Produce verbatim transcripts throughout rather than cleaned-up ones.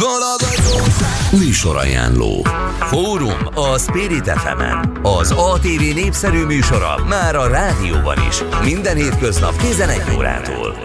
Műsorajánló. Fórum a Spirit ef emen. Az á té vé népszerű műsora már a rádióban is. Minden hétköznap tizenegy órától.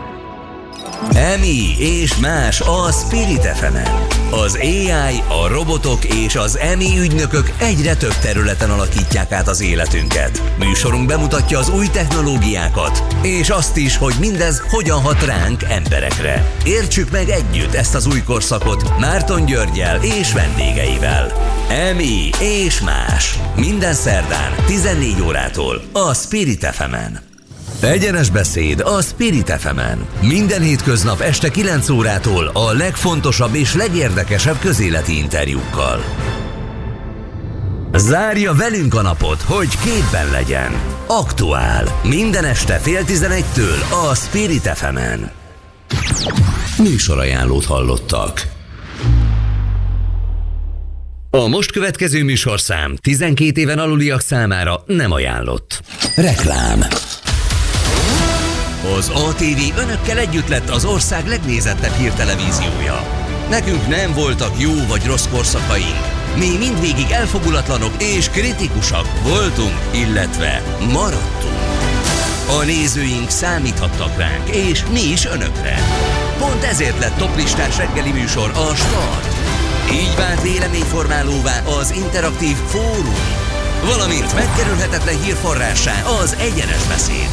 Emmy és más a Spirit ef emen. Az á i, a robotok és az Emmy ügynökök egyre több területen alakítják át az életünket. Műsorunk bemutatja az új technológiákat, és azt is, hogy mindez hogyan hat ránk, emberekre. Értsük meg együtt ezt az új korszakot Márton Györggyel és vendégeivel. Emmy és más. Minden szerdán tizennégy órától a Spirit ef emen. Egyenes beszéd a Spirit ef emen. Minden hétköznap este kilenc órától a legfontosabb és legérdekesebb közéleti interjúkkal. Zárja velünk a napot, hogy képben legyen. Aktuál. Minden este fél tizenegytől a Spirit ef emen. Műsorajánlót hallottak. A most következő műsorszám tizenkét éven aluliak számára nem ajánlott. Reklám. Az á té vé önökkel együtt lett az ország legnézettebb hírtelevíziója. Nekünk nem voltak jó vagy rossz korszakaink. Mi mindvégig elfogulatlanok és kritikusak voltunk, illetve maradtunk. A nézőink számíthattak ránk, és mi is önökre. Pont ezért lett toplistás reggeli műsor a Start. Így vált véleményformálóvá az interaktív Fórum, valamint megkerülhetetlen hírforrássá az Egyenes beszéd.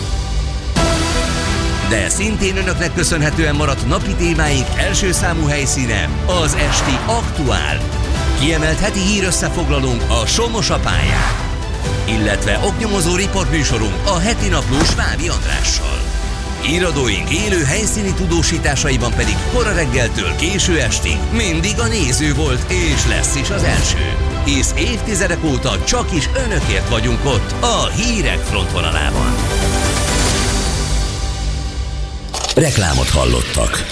De szintén önöknek köszönhetően maradt napi témáink első számú helyszíne az esti Aktuál. Kiemelt heti hírösszefoglalónk a Somos a pályán, illetve oknyomozó riportműsorunk a heti naplós Vávi Andrással. Íradóink élő helyszíni tudósításaiban pedig kora reggeltől késő estig mindig a néző volt és lesz is az első. És évtizedek óta csak is önökért vagyunk ott a hírek frontvonalában. Reklámot hallottak.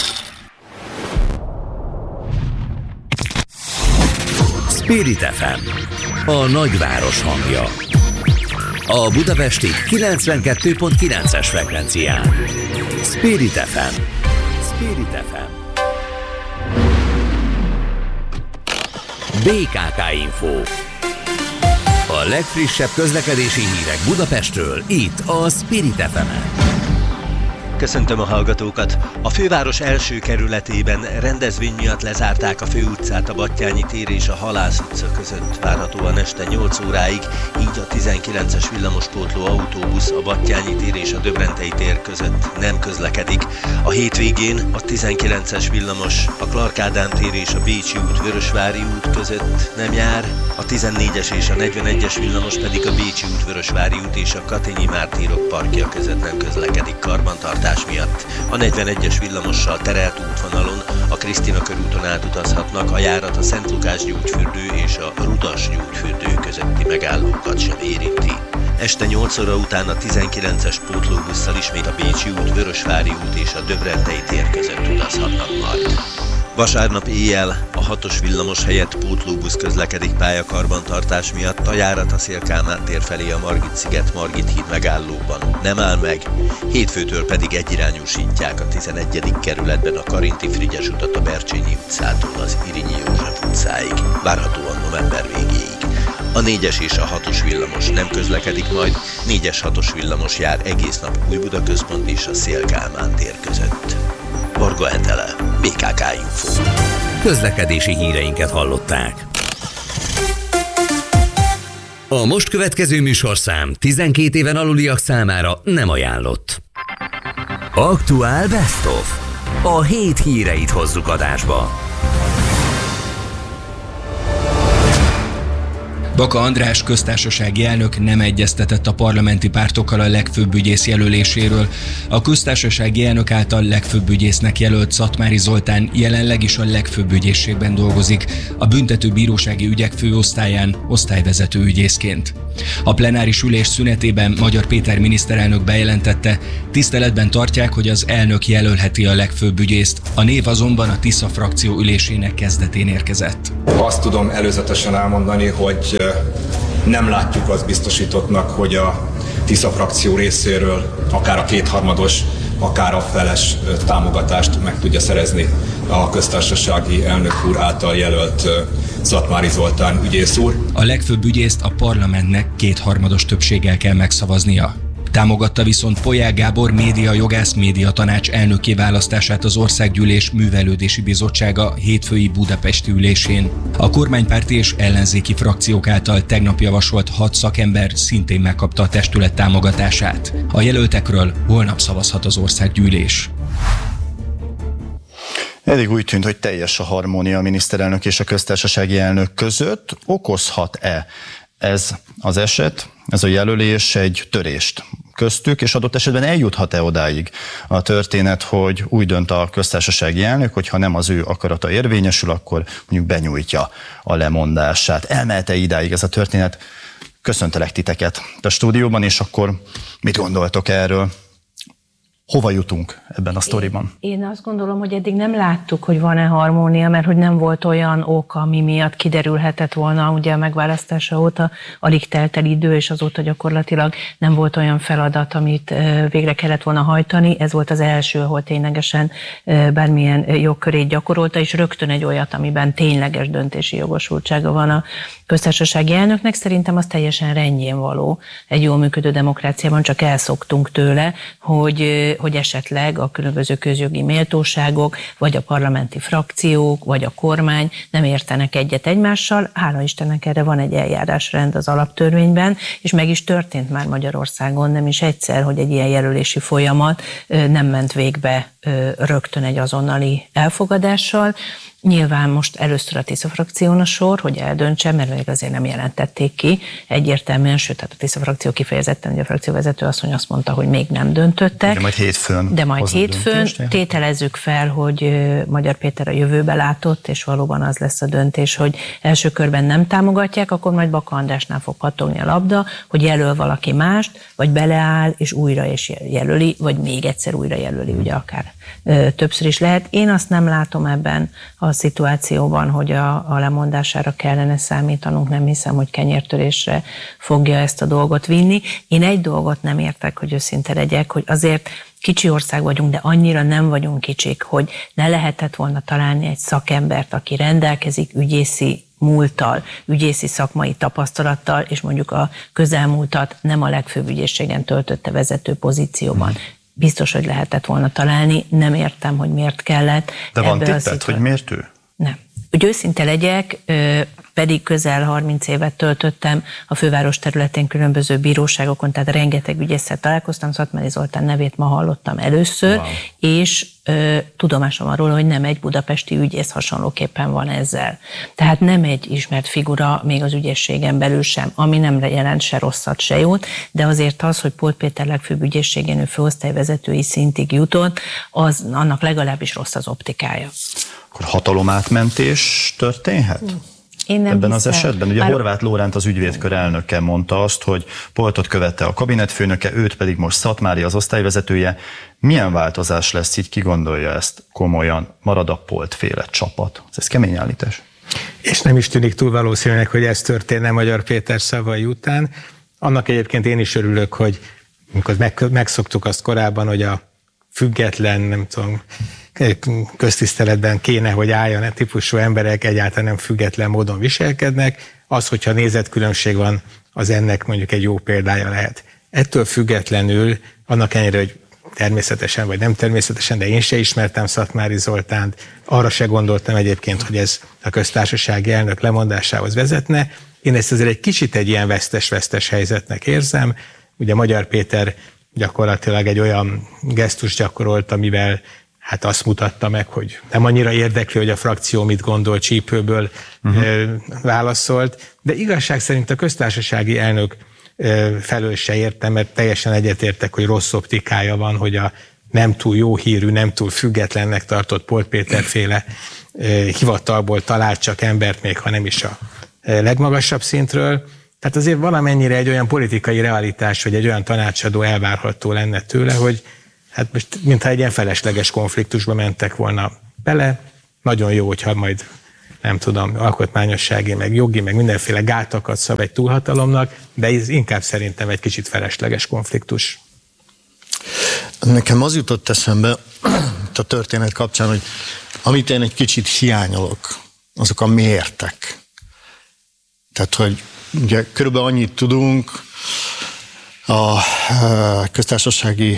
Spirit ef em, a nagyváros hangja. A budapesti kilencvenkettő pont kilences frekvencián. Spirit ef em. Spirit ef em. bé ká ká Info. A legfrissebb közlekedési hírek Budapestről, itt a Spirit ef emen. Köszöntöm a hallgatókat! A főváros első kerületében rendezvény miatt lezárták a főutcát a Batthyány tér és a Halász utca között. Várhatóan este nyolc óráig, így a tizenkilences villamospótló autóbusz a Batthyány tér és a Döbrentei tér között nem közlekedik. A hétvégén a tizenkilences villamos a Clark Ádám tér és a Bécsi út Vörösvári út között nem jár, a tizennégyes és a negyvenegyes villamos pedig a Bécsi út Vörösvári út és a Katényi Mártírok parkja között nem közlekedik karbantartás miatt. A negyvenegyes villamossal terelt útvonalon a Krisztina körúton átutazhatnak, a járat a Szent Lukás gyógyfürdő és a Rudas gyógyfürdő közötti megállókat sem érinti. Este nyolc óra után a tizenkilences pótlóbusszal ismét a Bécsi út, Vörösvári út és a Döbrentei tér között utazhatnak majd. Vasárnap éjjel a hatos villamos helyett pótlóbusz közlekedik pályakarbantartás miatt, a járat a Széll-Kálmán tér felé a Margit-sziget Margit híd megállóban nem áll meg, hétfőtől pedig egyirányúsítják a tizenegyedik kerületben a Karinti Frigyes utat a Bercsényi utcától az Irinyi József utcáig, várhatóan november végéig. A négyes és a hatos villamos nem közlekedik majd, négyes hatos villamos jár egész nap Újbuda központ és a Széll-Kálmán tér között. Varga Hetele, bé ká ká Info. Közlekedési híreinket hallották. A most következő műsorszám tizenkét éven aluliak számára nem ajánlott. Aktuál Best of. A hét híreit hozzuk adásba. Baka András köztársasági elnök nem egyeztetett a parlamenti pártokkal a legfőbb ügyész jelöléséről. A köztársasági elnök által legfőbb ügyésznek jelölt Szatmári Zoltán jelenleg is a legfőbb ügyészségben dolgozik, a büntetőbírósági ügyek főosztályán osztályvezető ügyészként. A plenáris ülés szünetében Magyar Péter miniszterelnök bejelentette, tiszteletben tartják, hogy az elnök jelölheti a legfőbb ügyészt, a név azonban a Tisza frakció ülésének kezdetén érkezett. Azt tudom előzetesen elmondani, hogy nem látjuk azt biztosítottnak, hogy a Tisza frakció részéről akár a kétharmados, akár a feles támogatást meg tudja szerezni a köztársasági elnök úr által jelölt Szatmári Zoltán ügyész úr. A legfőbb ügyészt a parlamentnek kétharmados többséggel kell megszavaznia. Támogatta viszont Polyák Gábor médiajogász médiatanács elnökké választását az Országgyűlés Művelődési Bizottsága hétfői budapesti ülésén. A kormánypárti és ellenzéki frakciók által tegnap javasolt hat szakember szintén megkapta a testület támogatását. A jelöltekről holnap szavazhat az Országgyűlés. Eddig úgy tűnt, hogy teljes a harmónia a miniszterelnök és a köztársasági elnök között. Okozhat-e ez az eset, ez a jelölés egy törést köztük, és adott esetben eljuthat-e odáig a történet, hogy úgy dönt a köztársasági elnök, hogy ha nem az ő akarata érvényesül, akkor mondjuk benyújtja a lemondását. Elmehet-e idáig ez a történet? Köszöntelek titeket a stúdióban, és akkor mit gondoltok erről? Hova jutunk ebben a sztoriban? Én, én azt gondolom, hogy eddig nem láttuk, hogy van-e harmónia, mert hogy nem volt olyan ok, ami miatt kiderülhetett volna, ugye a megválasztása óta alig telt el idő, és azóta gyakorlatilag nem volt olyan feladat, amit végre kellett volna hajtani. Ez volt az első, ahol ténylegesen bármilyen jogkörét gyakorolta, és rögtön egy olyat, amiben tényleges döntési jogosultsága van a köztársasági elnöknek. Szerintem az teljesen rendjén való egy jól működő demokráciában, csak elszoktunk tőle, hogy hogy esetleg a különböző közjogi méltóságok, vagy a parlamenti frakciók, vagy a kormány nem értenek egyet egymással. Hála Istennek erre van egy eljárásrend az alaptörvényben, és meg is történt már Magyarországon, nem is egyszer, hogy egy ilyen jelölési folyamat nem ment végbe rögtön egy azonnali elfogadással. Nyilván most először a Tisza frakción a sor, hogy eldöntse, mert még azért nem jelentették ki egyértelműen, sőt, tehát a Tisza frakció kifejezetten, hogy a frakcióvezető asszony azt mondta, hogy még nem döntöttek. De majd hétfőn. De majd hétfőn tételezzük fel, hogy Magyar Péter a jövőbe látott, és valóban az lesz a döntés, hogy első körben nem támogatják, akkor majd Baka Andrásnál fog pattogni a labda, hogy jelöl valaki mást, vagy beleáll, és újra is jelöli, vagy még egyszer újra jelöli, ugye akár többször is lehet. Én azt nem látom ebben a szituációban, hogy a, a lemondására kellene számítanunk, nem hiszem, hogy kenyértörésre fogja ezt a dolgot vinni. Én egy dolgot nem értek, hogy őszinte legyek, hogy azért kicsi ország vagyunk, de annyira nem vagyunk kicsik, hogy ne lehetett volna találni egy szakembert, aki rendelkezik ügyészi múlttal, ügyészi szakmai tapasztalattal, és mondjuk a közelmúltat nem a legfőbb ügyészségen töltötte vezető pozícióban. Hmm. Biztos, hogy lehetett volna találni, nem értem, hogy miért kellett. De van tippet, hogy miért ő? Nem. Hogy őszinte legyek, pedig közel harminc évet töltöttem a főváros területén különböző bíróságokon, tehát rengeteg ügyésszel találkoztam, Szatmári Zoltán nevét ma hallottam először, wow. és ö, tudomásom arról, hogy nem egy budapesti ügyész hasonlóképpen van ezzel. Tehát nem egy ismert figura, még az ügyészségen belül sem, ami nem jelent se rosszat, se jót, de azért az, hogy Polt Péter legfőbb ügyészségén ő főosztályvezetői szintig jutott, az annak legalábbis rossz az optikája. Akkor hatalomátmentés történhet? Hmm. Én nem Ebben hiszem. az esetben? Ugye Már... Horváth Lóránt, az ügyvédkör elnöke mondta azt, hogy Poltot követte a kabinetfőnöke, őt pedig most Szatmári az osztályvezetője. Milyen változás lesz így? Ki gondolja ezt komolyan? Marad a Polt-féle csapat? Ez kemény állítás. És nem is tűnik túl valószínűleg, hogy ez történne Magyar Péter szavai után. Annak egyébként én is örülök, hogy amikor megszoktuk azt korábban, hogy a független, nem tudom, köztiszteletben kéne, hogy álljon e típusú emberek, egyáltalán nem független módon viselkednek. Az, hogyha nézetkülönbség van, az ennek mondjuk egy jó példája lehet. Ettől függetlenül, annak ellenére, hogy természetesen vagy nem természetesen, de én se ismertem Szatmári Zoltánt, arra se gondoltam egyébként, hogy ez a köztársasági elnök lemondásához vezetne. Én ezt azért egy kicsit egy ilyen vesztes-vesztes helyzetnek érzem. Ugye Magyar Péter gyakorlatilag egy olyan gesztus gyakorolt, amivel hát azt mutatta meg, hogy nem annyira érdekli, hogy a frakció mit gondol, csípőből uh-huh. válaszolt, de igazság szerint a köztársasági elnök felől se értem, mert teljesen egyetértek, hogy rossz optikája van, hogy a nem túl jó hírű, nem túl függetlennek tartott Polt Péter-féle hivatalból talált csak embert, még ha nem is a legmagasabb szintről. Tehát azért valamennyire egy olyan politikai realitás, hogy egy olyan tanácsadó elvárható lenne tőle, hogy hát most mintha egy ilyen felesleges konfliktusba mentek volna bele. Nagyon jó, hogyha majd nem tudom, alkotmányossági, meg jogi, meg mindenféle gátakat szab egy túlhatalomnak, de ez inkább szerintem egy kicsit felesleges konfliktus. Nekem az jutott eszembe a történet kapcsán, hogy Amit én egy kicsit hiányolok, azok a miértek. Tehát, hogy ugye körülbelül annyit tudunk a köztársasági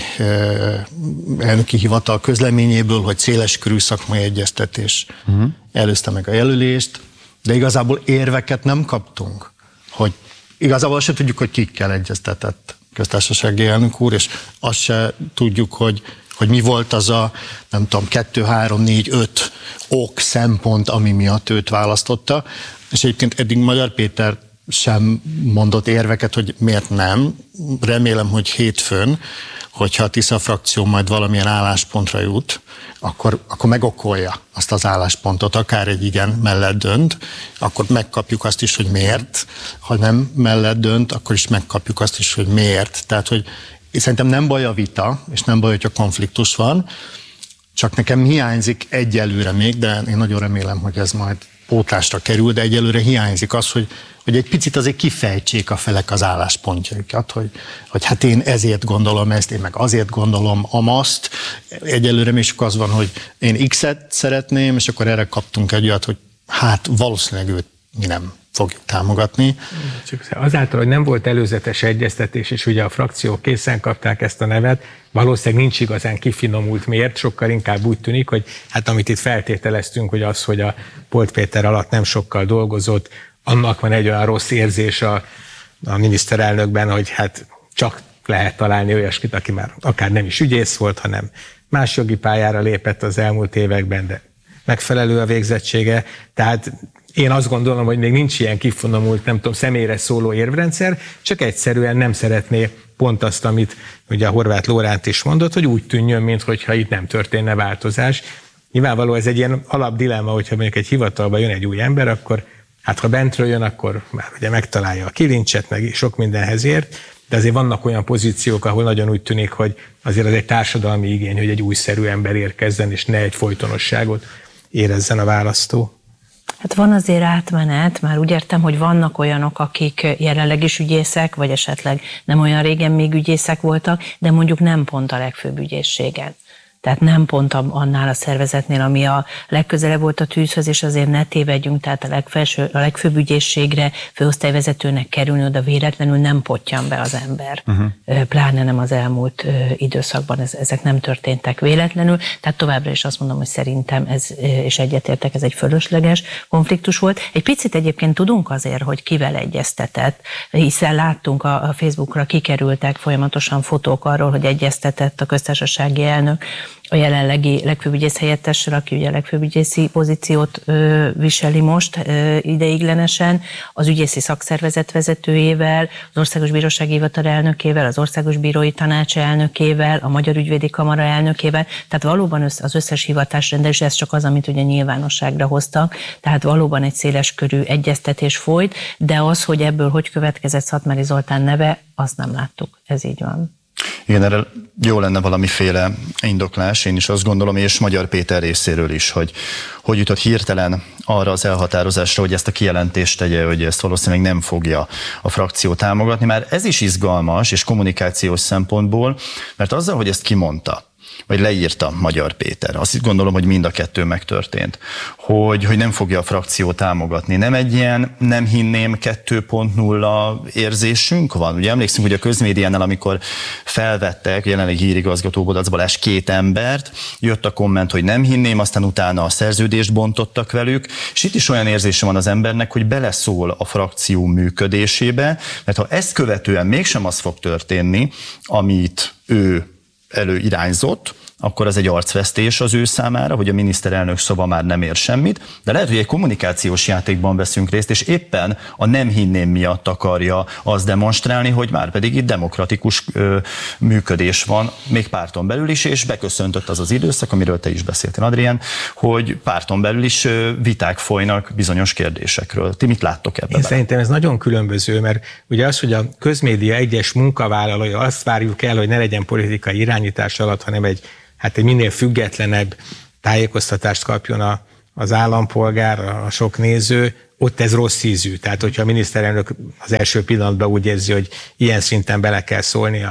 elnöki hivatal közleményéből, hogy széleskörű szakmai egyeztetés uh-huh. előzte meg a jelölést, de igazából érveket nem kaptunk, hogy igazából azt se tudjuk, hogy kikkel egyeztetett köztársasági elnök úr, és azt se tudjuk, hogy, hogy mi volt az a, nem tudom, kettő, három, négy, öt ok, szempont, ami miatt őt választotta, és egyébként eddig Magyar Péter sem mondott érveket, hogy miért nem. Remélem, hogy hétfőn, hogyha a Tisza frakció majd valamilyen álláspontra jut, akkor, akkor megokolja azt az álláspontot, akár egy igen mellett dönt, akkor megkapjuk azt is, hogy miért. Ha nem mellett dönt, akkor is megkapjuk azt is, hogy miért. Tehát, hogy szerintem nem baj a vita, és nem baj, hogyha konfliktus van, csak nekem hiányzik egyelőre még, de én nagyon remélem, hogy ez majd pótlásra kerül, de egyelőre hiányzik az, hogy, hogy egy picit azért kifejtsék a felek az álláspontjaikat, hogy, hogy hát én ezért gondolom ezt, én meg azért gondolom amazt. Egyelőre még csak az van, hogy én X-et szeretném, és akkor erre kaptunk egy olyat, hogy hát valószínűleg őt mi nem fogjuk támogatni. Csak azáltal, hogy nem volt előzetes egyeztetés, és ugye a frakciók készen kapták ezt a nevet, valószínűleg nincs igazán kifinomult miért, sokkal inkább úgy tűnik, hogy hát amit itt feltételeztünk, hogy az, hogy a Polt Péter alatt nem sokkal dolgozott, annak van egy olyan rossz érzés a, a miniszterelnökben, hogy hát csak lehet találni olyasmit, aki már akár nem is ügyész volt, hanem más jogi pályára lépett az elmúlt években, de megfelelő a végzettsége. Tehát én azt gondolom, hogy még nincs ilyen kifinomult, nem tudom, személyre szóló érvrendszer, csak egyszerűen nem szeretné pont azt, amit ugye a Horváth Lóránt is mondott, hogy úgy tűnjön, mintha itt nem történne változás. Nyilvánvaló ez egy ilyen alapdilemma, hogyha mondjuk egy hivatalba jön egy új ember, akkor hát ha bentről jön, akkor már ugye megtalálja a kilincset, meg sok mindenhez ért, de azért vannak olyan pozíciók, ahol nagyon úgy tűnik, hogy azért az egy társadalmi igény, hogy egy újszerű ember érkezzen, és ne egy folytonosságot érezzen a választó. Hát van azért átmenet, már úgy értem, hogy vannak olyanok, akik jelenleg is ügyészek, vagy esetleg nem olyan régen még ügyészek voltak, de mondjuk nem pont a legfőbb ügyészségen. Tehát nem pont annál a szervezetnél, ami a legközelebb volt a tűzhöz, és azért ne tévedjünk, tehát a, legfelső, a legfőbb ügyészségre főosztályvezetőnek kerülni, oda véletlenül nem pottyan be az ember. Uh-huh. Pláne nem az elmúlt időszakban, ez, ezek nem történtek véletlenül, tehát továbbra is azt mondom, hogy szerintem ez, és egyetértek, ez egy fölösleges konfliktus volt. Egy picit egyébként tudunk azért, hogy kivel egyeztetett, hiszen láttunk a, a Facebookra kikerültek folyamatosan fotók arról, hogy egyeztetett a köztársasági elnök a jelenlegi legfőbb ügyész helyettessel, aki ugye a legfőbb ügyészi pozíciót ö, viseli most ö, ideiglenesen, az ügyészi szakszervezet vezetőjével, az Országos Bírósági Hivatal elnökével, az Országos Bírói Tanács elnökével, a Magyar Ügyvédi Kamara elnökével, tehát valóban az összes hivatásrendelés, ez csak az, amit ugye nyilvánosságra hoztak, tehát valóban egy széles körű egyeztetés folyt, de az, hogy ebből hogy következett Szatmári Zoltán neve, azt nem láttuk, ez így van. Igen, erre jó lenne valamiféle indoklás, én is azt gondolom, és Magyar Péter részéről is, hogy hogy jutott hirtelen arra az elhatározásra, hogy ezt a kijelentést tegye, hogy ezt valószínűleg nem fogja a frakció támogatni. Már ez is izgalmas, és kommunikációs szempontból, mert azzal, hogy ezt kimondta, vagy leírta Magyar Péter. Azt gondolom, hogy mind a kettő megtörtént, hogy, hogy nem fogja a frakció támogatni. Nem egy ilyen nem hinném kettő pont nulla érzésünk van. Ugye emlékszünk, hogy a közmédiánál, amikor felvettek jelenleg hírigazgató Bodac Balázs két embert, jött a komment, hogy nem hinném, aztán utána a szerződést bontottak velük, és itt is olyan érzése van az embernek, hogy beleszól a frakció működésébe, mert ha ezt követően mégsem az fog történni, amit ő előirányzott, akkor az egy arcvesztés az ő számára, hogy a miniszterelnök szava már nem ér semmit, de lehet, hogy egy kommunikációs játékban veszünk részt, és éppen a nem hinném miatt akarja azt demonstrálni, hogy már pedig itt demokratikus ö, működés van, még párton belül is, és beköszöntött az az időszak, amiről te is beszéltél, Adrián, hogy párton belül is ö, viták folynak bizonyos kérdésekről. Ti mit láttok ebben? Én szerintem ez nagyon különböző, mert ugye az, hogy a közmédia egyes munkavállalója azt várjuk el, hogy ne legyen politikai irányítás alatt, hanem egy hát egy minél függetlenebb tájékoztatást kapjon a, az állampolgár, a sok néző, ott ez rossz ízű. Tehát, hogyha a miniszterelnök az első pillanatban úgy érzi, hogy ilyen szinten bele kell szólni a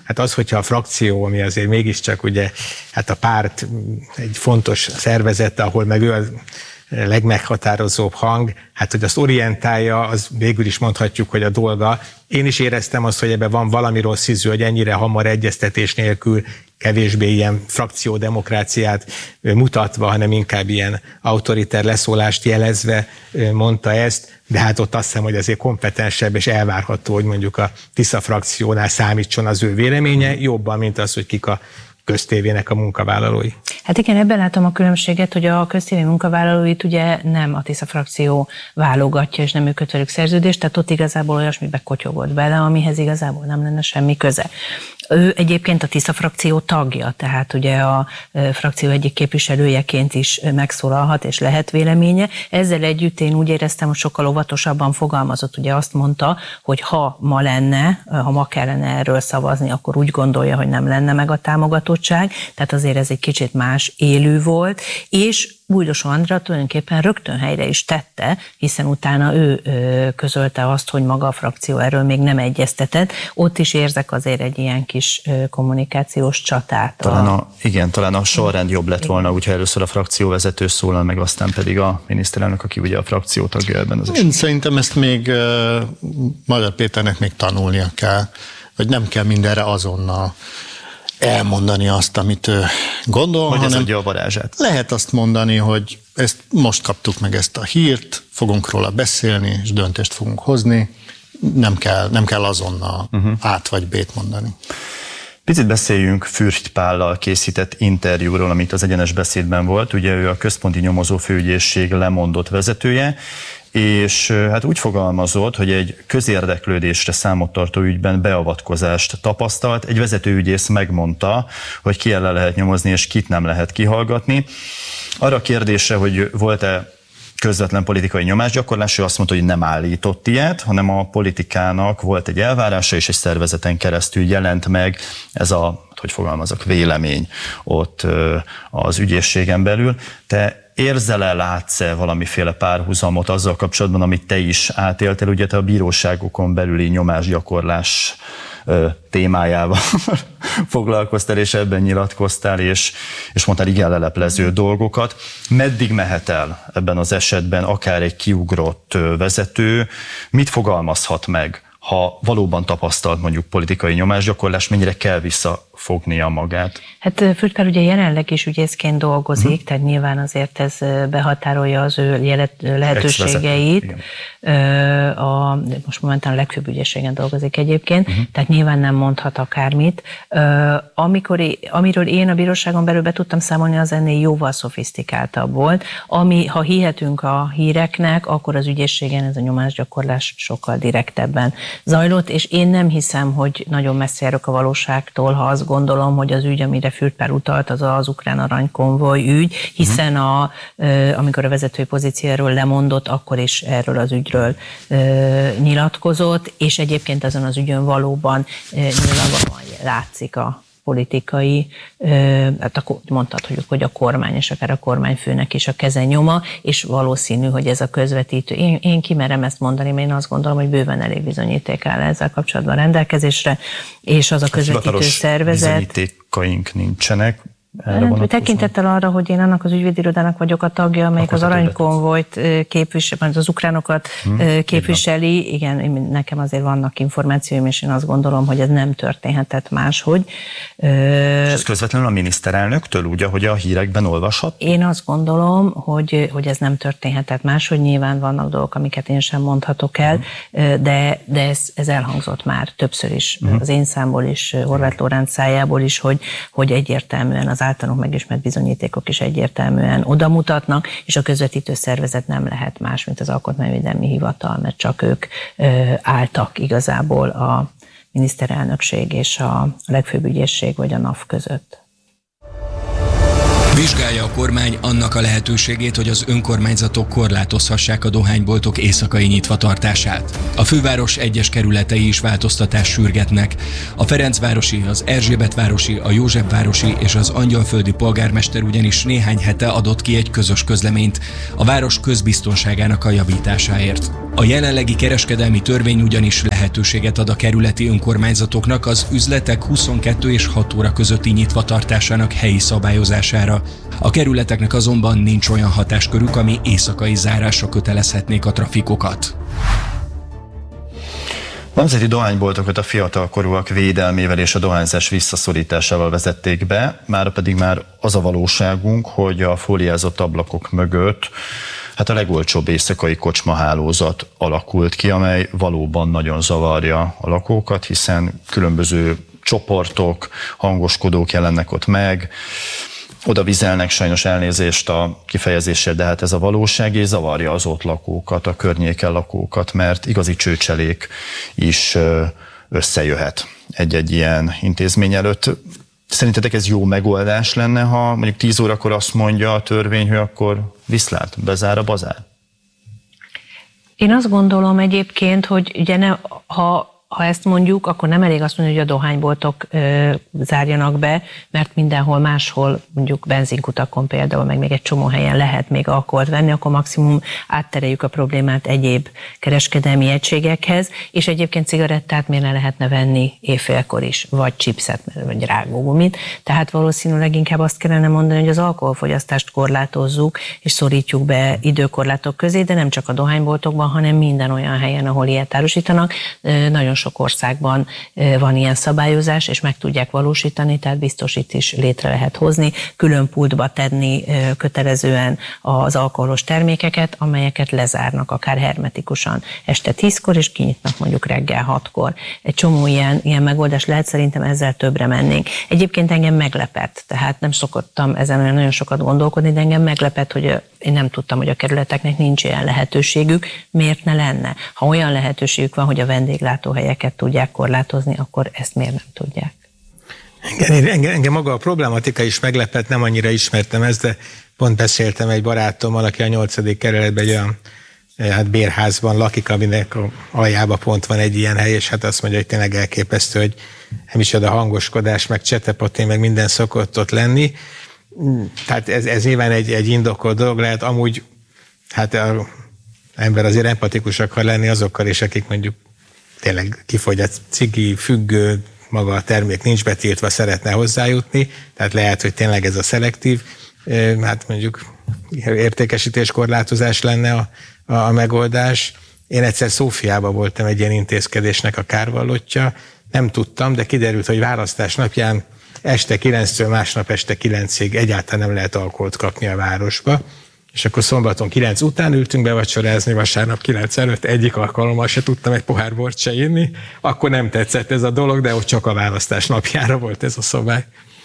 Hát az, hogyha a frakció, ami azért mégiscsak ugye, hát a párt egy fontos szervezete, ahol meg ő a legmeghatározóbb hang, hát hogy azt orientálja, az végül is mondhatjuk, hogy a dolga. Én is éreztem azt, hogy ebben van valami rossz ízű, hogy ennyire hamar egyeztetés nélkül, kevésbé ilyen frakciódemokráciát mutatva, hanem inkább ilyen autoriter leszólást jelezve mondta ezt, de hát ott azt hiszem, hogy azért kompetensebb és elvárható, hogy mondjuk a Tisza frakciónál számítson az ő véleménye, jobban, mint az, hogy kik a köztévének a munkavállalói. Hát igen, ebben látom a különbséget, hogy a köztévé munkavállalóit ugye nem a Tisza frakció válogatja, és nem ő köt velük szerződést, tehát ott igazából olyasmibe kotyogott bele, amihez igazából nem lenne semmi köze. Ő egyébként a Tisza frakció tagja, tehát ugye a frakció egyik képviselőjeként is megszólalhat, és lehet véleménye. Ezzel együtt én úgy éreztem, hogy sokkal óvatosabban fogalmazott, ugye azt mondta, hogy ha ma lenne, ha ma kellene erről szavazni, akkor úgy gondolja, hogy nem lenne meg a támogatottság, tehát azért ez egy kicsit más élő volt, és Bújdos Andrea tulajdonképpen rögtön helyre is tette, hiszen utána ő ö, közölte azt, hogy maga a frakció erről még nem egyeztetett. Ott is érzek azért egy ilyen kis ö, kommunikációs csatát. Talán a, igen, talán a sorrend jobb lett volna, úgyha először a frakcióvezető szólal meg, aztán pedig a miniszterelnök, aki ugye a frakció tagja ebben az esetben. Szerintem ezt még uh, Magyar Péternek még tanulnia kell, hogy nem kell mindenre azonnal elmondani azt, amit ő gondol, hogy hanem ez adja a varázsát. Lehet azt mondani, hogy ezt most kaptuk meg ezt a hírt, fogunk róla beszélni, és döntést fogunk hozni, nem kell, nem kell azonnal uh-huh. át vagy bét mondani. Picit beszéljünk Fürst Pállal készített interjúról, amit az Egyenes Beszédben volt. Ugye ő a Központi Nyomozó Főügyészség lemondott vezetője, és hát úgy fogalmazott, hogy egy közérdeklődésre számot tartó ügyben beavatkozást tapasztalt. Egy vezetőügyész megmondta, hogy ki ellen lehet nyomozni, és kit nem lehet kihallgatni. Arra a kérdésre, hogy volt-e közvetlen politikai nyomásgyakorlás, ő azt mondta, hogy nem állított ilyet, hanem a politikának volt egy elvárása, és egy szervezeten keresztül jelent meg ez a, hogy fogalmazok, vélemény ott az ügyészségen belül. Te érzel-e, látsz-e valamiféle párhuzamot azzal kapcsolatban, amit te is átéltél, ugye te a bíróságokon belüli nyomásgyakorlás témájával foglalkoztál, és ebben nyilatkoztál, és, és mondtál igen leleplező dolgokat. Meddig mehet el ebben az esetben akár egy kiugrott vezető? Mit fogalmazhat meg, ha valóban tapasztalt mondjuk politikai nyomásgyakorlás, mennyire kell visszafognia magát? Hát Fürst Pál ugye jelenleg is ügyészként dolgozik, uh-huh. tehát nyilván azért ez behatárolja az ő lehetőségeit. A, most momentán a legfőbb ügyészségen dolgozik egyébként, uh-huh. tehát nyilván nem mondhat akármit. Amikor, amiről én a bíróságon belül be tudtam számolni, az ennél jóval szofisztikáltabb volt. Ami, ha hihetünk a híreknek, akkor az ügyészségen ez a nyomásgyakorlás sokkal direktebben zajlott, és én nem hiszem, hogy nagyon messze járok a valóságtól, ha azt gondolom, hogy az ügy, amire Fürst Pál utalt, az az ukrán aranykonvoj ügy, hiszen a, amikor a vezetői pozícióról lemondott, akkor is erről az ügyről nyilatkozott, és egyébként ezen az ügyön valóban nyilvánvalóan látszik a politikai, hát akkor mondtad, hogy, hogy a kormány, és akár a kormányfőnek is a keze nyoma, és valószínű, hogy ez a közvetítő. Én, én kimerem ezt mondani, mert én azt gondolom, hogy bőven elég bizonyíték áll ezzel kapcsolatban rendelkezésre, és az a közvetítő szervezet. Bizonyítékaink nincsenek. Tekintettel arra, hogy én annak az ügyvédirodának vagyok a tagja, amelyik az aranykonvojt képviseli, az ukránokat hmm, képviseli, igen, nekem azért vannak információim, és én azt gondolom, hogy ez nem történhetett máshogy. És ez közvetlenül a miniszterelnöktől, úgy, ahogy a hírekben olvashat? Én azt gondolom, hogy, hogy ez nem történhetett máshogy, nyilván vannak dolgok, amiket én sem mondhatok el, hmm. de, de ez, ez elhangzott már többször is, hmm. az én számból is, Horváth Lóránc szájából is, hogy, hogy egyértelműen az általunk megismert bizonyítékok is egyértelműen odamutatnak, és a közvetítő szervezet nem lehet más, mint az Alkotmányvédelmi Hivatal, mert csak ők ö, álltak igazából a miniszterelnökség és a legfőbb ügyészség vagy a NAV között. Vizsgálja a kormány annak a lehetőségét, hogy az önkormányzatok korlátozhassák a dohányboltok éjszakai nyitvatartását. A főváros egyes kerületei is változtatást sürgetnek. A Ferencvárosi, az Erzsébetvárosi, a Józsefvárosi és az Angyalföldi polgármester ugyanis néhány hete adott ki egy közös közleményt a város közbiztonságának a javításáért. A jelenlegi kereskedelmi törvény ugyanis lehetőséget ad a kerületi önkormányzatoknak az üzletek huszonkettő és hat óra közötti nyitvatartásának helyi szabályozására. A kerületeknek azonban nincs olyan hatáskörük, ami éjszakai zárásra kötelezhetnék a trafikokat. Nemzeti dohányboltokat a fiatalkorúak védelmével és a dohányzás visszaszorításával vezették be, mára pedig már az a valóságunk, hogy a fóliázott ablakok mögött hát a legolcsóbb éjszakai kocsmahálózat alakult ki, amely valóban nagyon zavarja a lakókat, hiszen különböző csoportok, hangoskodók jelennek ott meg, oda vizelnek, sajnos elnézést a kifejezéssel, de hát ez a valóság, és zavarja az ott lakókat, a környéken lakókat, mert igazi csőcselék is összejöhet egy-egy ilyen intézmény előtt. Szerintetek ez jó megoldás lenne, ha mondjuk tíz órakor azt mondja a törvény, hogy akkor viszlát, bezár a bazár? Én azt gondolom egyébként, hogy ugye ne, ha Ha ezt mondjuk, akkor nem elég azt mondani, hogy a dohányboltok ö, zárjanak be, mert mindenhol máshol, mondjuk benzinkutakon például, meg még egy csomó helyen lehet még alkoholt venni, akkor maximum áttereljük a problémát egyéb kereskedelmi egységekhez, és egyébként cigarettát miért ne lehetne venni éjfélkor is, vagy chipset, vagy rágógumit. Tehát valószínűleg inkább azt kellene mondani, hogy az alkoholfogyasztást korlátozzuk, és szorítjuk be időkorlátok közé, de nem csak a dohányboltokban, hanem minden olyan helyen, ahol ilyet árusítanak. Nagyon sok országban van ilyen szabályozás, és meg tudják valósítani, tehát biztos itt is létre lehet hozni, külön pultba tenni kötelezően az alkoholos termékeket, amelyeket lezárnak akár hermetikusan este tízkor, és kinyitnak mondjuk reggel hatkor. Egy csomó ilyen, ilyen megoldás lehet, szerintem ezzel többre mennénk. Egyébként engem meglepett, tehát nem szokottam ezen olyan nagyon sokat gondolkodni, de engem meglepett, hogy én nem tudtam, hogy a kerületeknek nincs ilyen lehetőségük, miért ne lenne? Ha olyan lehetőségük van, hogy a vendéglátóhelyeket tudják korlátozni, akkor ezt miért nem tudják? Engem, engem, engem maga a problematika is meglepett, nem annyira ismertem ezt, de pont beszéltem egy barátommal, aki a nyolcadik kerületben egy olyan hát bérházban lakik, aminek aljába pont van egy ilyen hely, és hát azt mondja, hogy tényleg elképesztő, hogy nem is ad a hangoskodás, meg csetepaté, meg minden szokott ott lenni. Tehát ez, ez nyilván egy, egy indokolt dolog lehet, amúgy hát az ember azért empatikus akar lenni azokkal is, akik mondjuk tényleg kifogy a cigi, függő, maga a termék nincs betiltva, szeretne hozzájutni, tehát lehet, hogy tényleg ez a szelektív, hát mondjuk értékesítéskorlátozás lenne a, a, a megoldás. Én egyszer Szófiában voltam egy ilyen intézkedésnek a kárvallottja, nem tudtam, de kiderült, hogy választás napján este kilenctől másnap este kilencig egyáltalán nem lehet alkoholt kapni a városba, és akkor szombaton kilenc után ültünk be vacsorázni, vasárnap kilenc előtt egyik alkalommal se tudtam egy pohár bort se inni, akkor nem tetszett ez a dolog, de ott csak a választás napjára volt ez a szabály.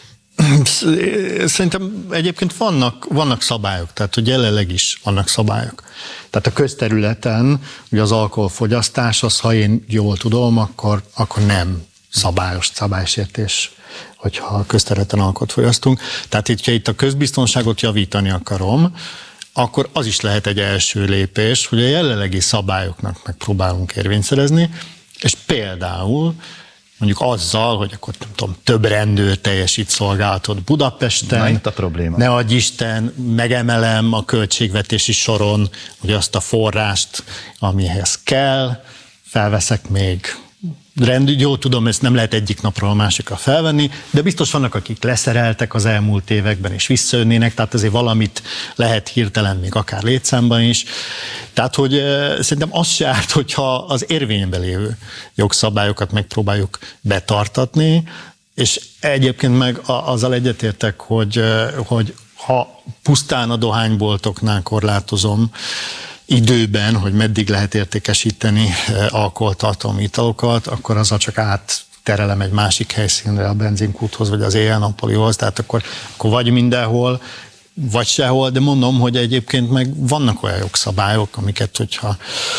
Szerintem egyébként vannak, vannak szabályok, tehát hogy jelenleg is vannak szabályok. Tehát a közterületen ugye az alkoholfogyasztás, az, ha én jól tudom, akkor, akkor nem szabályos szabálysértés, hogyha a közterületen alkoholt fogyasztunk. Tehát itt, ha itt a közbiztonságot javítani akarom, akkor az is lehet egy első lépés, hogy a jelenlegi szabályoknak megpróbálunk érvényt szerezni, és például mondjuk azzal, hogy akkor nem tudom, több rendőr teljesít szolgálatot Budapesten. Na, itt a probléma. Ne adj Isten, megemelem a költségvetési soron, hogy azt a forrást, amihez kell, felveszek még rendőr, jó tudom, ezt nem lehet egyik napról a másikra felvenni, de biztos vannak, akik leszereltek az elmúlt években, és visszajönnének, tehát azért valamit lehet hirtelen, még akár létszámban is. Tehát, hogy e, szerintem az se árt, hogyha az érvényben lévő jogszabályokat megpróbáljuk betartatni, és egyébként meg azzal egyetértek, hogy, hogy ha pusztán a dohányboltoknál korlátozom időben, hogy meddig lehet értékesíteni alkoholtartalmú italokat, akkor azzal csak átterelem egy másik helyszínre, a benzinkúthoz, vagy az éjjel-nappalihoz, tehát akkor, akkor vagy mindenhol, vagy sehol, de mondom, hogy egyébként meg vannak olyan jogszabályok, amiket, hogyha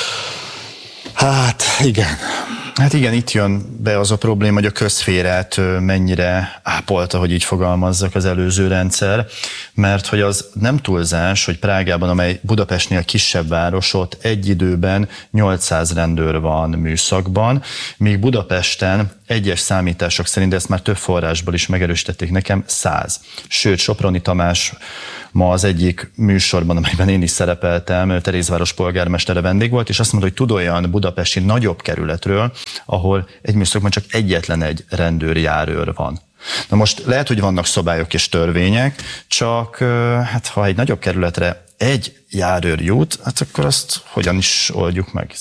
hát igen. Hát igen, itt jön be az a probléma, hogy a közszférát mennyire ápolta, hogy így fogalmazzak, az előző rendszer. mert hogy az nem túlzás, hogy Prágában, amely Budapestnél kisebb város, ott egy időben nyolcszáz rendőr van műszakban, míg Budapesten egyes számítások szerint, de ezt már több forrásból is megerősítették nekem, száz. Sőt, Soproni Tamás ma az egyik műsorban, amelyben én is szerepeltem, Terézváros polgármestere vendég volt, és azt mondta, hogy tud olyan budapesti nagyobb kerületről, ahol egy műszakban csak egyetlen egy rendőrjárőr van. Na most lehet, hogy vannak szabályok és törvények, csak hát ha egy nagyobb kerületre egy járőr jut, hát akkor azt hogyan is oldjuk meg?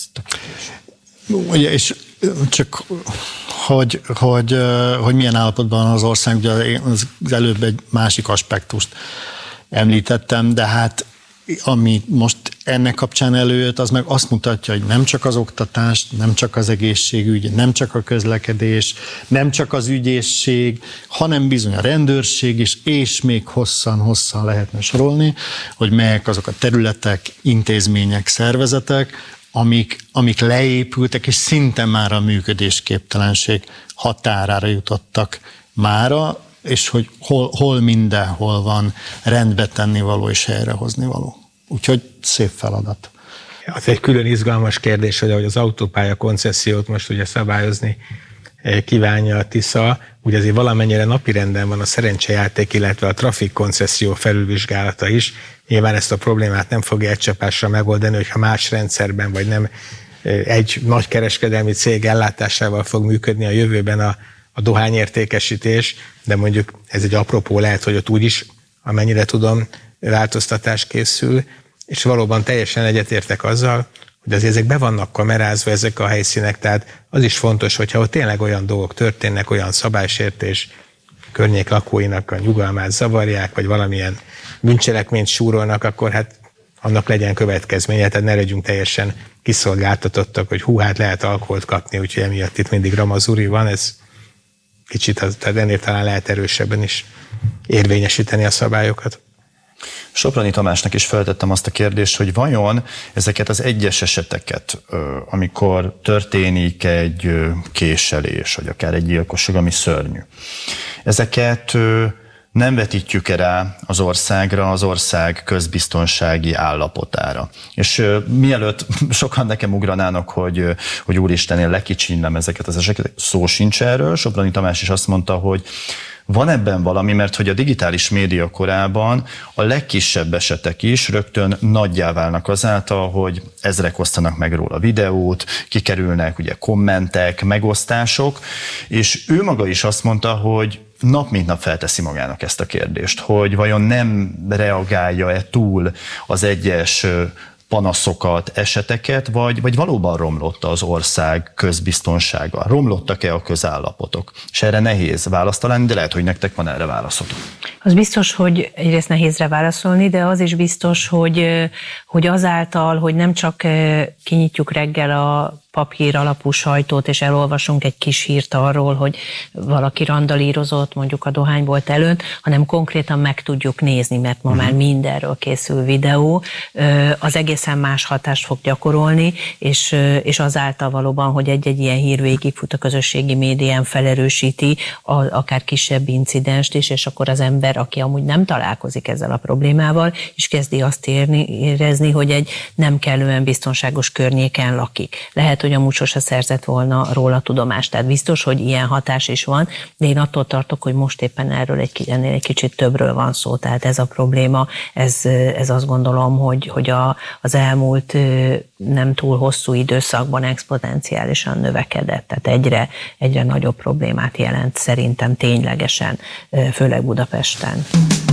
Ugye, és csak hogy, hogy, hogy milyen állapotban az ország, ugye az előbb egy másik aspektust említettem, de hát ami most ennek kapcsán előjött, az meg azt mutatja, hogy nem csak az oktatás, nem csak az egészségügy, nem csak a közlekedés, nem csak az ügyészség, hanem bizony a rendőrség is, és még hosszan-hosszan lehetne sorolni, hogy melyek azok a területek, intézmények, szervezetek, amik, amik leépültek, és szinte már a működésképtelenség határára jutottak mára, és hogy hol, hol mindenhol van rendbe tenni való és helyrehozni való. Úgyhogy szép feladat. Az egy külön izgalmas kérdés, hogy ahogy az autópálya koncessziót most ugye szabályozni kívánja a Tisza, ugye azért valamennyire napirenden van a szerencsejáték, illetve a trafik koncesszió felülvizsgálata is. Nyilván ezt a problémát nem fogja egy csapásra megoldani, hogyha más rendszerben, vagy nem egy nagy kereskedelmi cég ellátásával fog működni a jövőben a a dohányértékesítés, de mondjuk ez egy apropó lehet, hogy ott úgyis, amennyire tudom, változtatás készül, és valóban teljesen egyetértek azzal, hogy azért ezek be vannak kamerázva, ezek a helyszínek, tehát az is fontos, hogyha ott tényleg olyan dolgok történnek, olyan szabálysértés, környék lakóinak a nyugalmát zavarják, vagy valamilyen bűncselekményt súrolnak, akkor hát annak legyen következménye, tehát ne legyünk teljesen kiszolgáltatottak, hogy hú, hát lehet alkoholt kapni, úgyhogy emiatt itt mindig ramazuri van, ez kicsit, tehát ennél talán lehet erősebben is érvényesíteni a szabályokat. Soproni Tamásnak is feltettem azt a kérdést, hogy vajon ezeket az egyes eseteket, amikor történik egy késelés, vagy akár egy gyilkosság, ami szörnyű, ezeket nem vetítjük-e rá az országra, az ország közbiztonsági állapotára. És uh, mielőtt sokan nekem ugranának, hogy, uh, hogy úristen, én lekicsinylem ezeket az eseteket, szó sincs erről. Soproni Tamás is azt mondta, hogy van ebben valami, mert hogy a digitális média korában a legkisebb esetek is rögtön nagyjá válnak azáltal, hogy ezrek osztanak meg róla videót, kikerülnek ugye kommentek, megosztások, és ő maga is azt mondta, hogy nap mint nap felteszi magának ezt a kérdést, hogy vajon nem reagálja-e túl az egyes panaszokat, eseteket, vagy, vagy valóban romlott az ország közbiztonsága? Romlottak-e a közállapotok? És erre nehéz választ találni, de lehet, hogy nektek van erre válaszotok. Az biztos, hogy egyrészt nehéz rá válaszolni, de az is biztos, hogy, hogy azáltal, hogy nem csak kinyitjuk reggel a papír alapú sajtót, és elolvasunk egy kis hírt arról, hogy valaki randalírozott mondjuk a dohánybolt előtt, hanem konkrétan meg tudjuk nézni, mert ma uh-huh. már mindenről készül videó, az egészen más hatást fog gyakorolni, és, és azáltal valóban, hogy egy-egy ilyen hír végigfut a közösségi médián, felerősíti a, akár kisebb incidenst is, és akkor az ember, aki amúgy nem találkozik ezzel a problémával, és kezdi azt érni, érezni, hogy egy nem kellően biztonságos környéken lakik. Lehet, hogy amúgy sose szerzett volna róla tudomást. Tehát biztos, hogy ilyen hatás is van, de én attól tartok, hogy most éppen erről egy, ennél egy kicsit többről van szó. Tehát ez a probléma, ez, ez azt gondolom, hogy, hogy a, az elmúlt nem túl hosszú időszakban exponenciálisan növekedett. Tehát egyre, egyre nagyobb problémát jelent szerintem ténylegesen, főleg Budapesten.